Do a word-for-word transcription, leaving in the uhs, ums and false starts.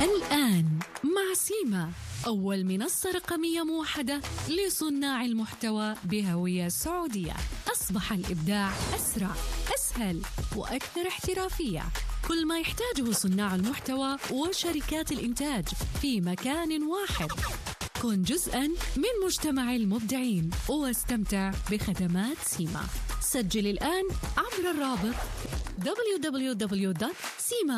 الآن مع سيما، أول منصة رقمية موحدة لصناع المحتوى بهوية سعودية. أصبح الإبداع أسرع، أسهل وأكثر احترافية. كل ما يحتاجه صناع المحتوى وشركات الإنتاج في مكان واحد. كن جزءاً من مجتمع المبدعين واستمتع بخدمات سيما. سجل الآن عبر الرابط دبليو دبليو دبليو دوت سيما